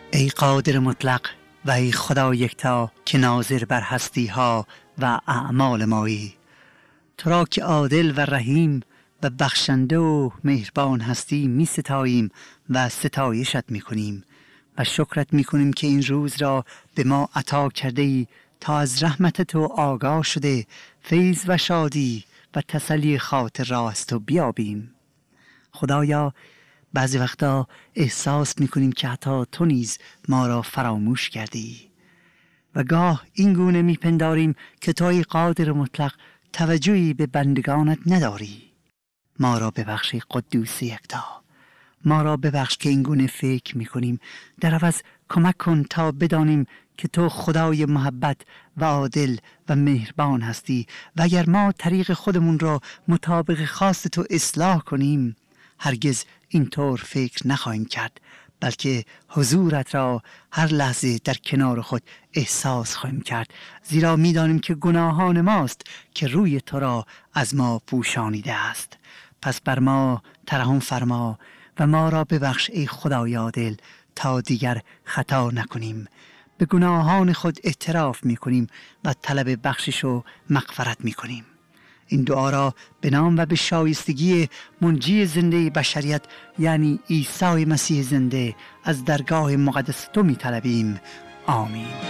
ای قادر مطلق و ای خدا یکتا که ناظر بر هستی ها و اعمال مایی، تو را که عادل و رحیم و بخشنده و مهربان هستی می ستاییم و ستایشت می کنیم و شکرت می کنیم که این روز را به ما عطا کرده ای تا از رحمت تو آگاه شده فیض و شادی و تسلی خاطر را از تو بیابیم. خدایا بعضی وقتا احساس می کنیم که حتی تو نیز ما را فراموش کردی و گاه این گونه می پنداریم که تو ای قادر مطلق توجهی به بندگانت نداری. ما را ببخش ای قدوس یکتا، ما را ببخش که این گونه فکر می کنیم. در عوض کمک کن تا بدانیم که تو خدای محبت و عادل و مهربان هستی و اگر ما طریق خودمون را مطابق خواست تو اصلاح کنیم هرگز اینطور فکر نخواهیم کرد، بلکه حضورت را هر لحظه در کنار خود احساس خواهیم کرد، زیرا می‌دانیم که گناهان ماست که روی تو را از ما پوشانیده است. پس بر ما ترحم فرما و ما را ببخش ای خدای عادل تا دیگر خطا نکنیم. به گناهان خود اعتراف می‌کنیم و طلب بخشش و مغفرت می‌کنیم. این دعا را به نام و به شایستگی منجی زنده بشریت یعنی عیسی مسیح زنده از درگاه مقدس تو می طلبیم. آمین.